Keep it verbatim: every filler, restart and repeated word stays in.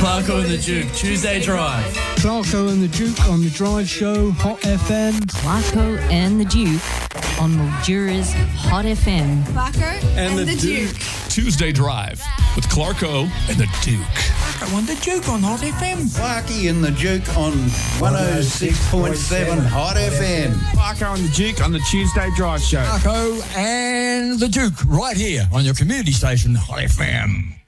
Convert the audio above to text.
Clarko and the Duke, Tuesday Drive. Clarko and the Duke on the Drive Show, Hot F M. Clarko and the Duke on Mildura's Hot F M. Clarko and, And the, the Duke. Duke. Tuesday Drive with Clarko and the Duke. Clarko and the Duke on Hot F M. Clarky and the Duke on one oh six point seven Hot F M. Clarko and the Duke on the Tuesday Drive Show. Clarko and the Duke right here on your community station, Hot F M.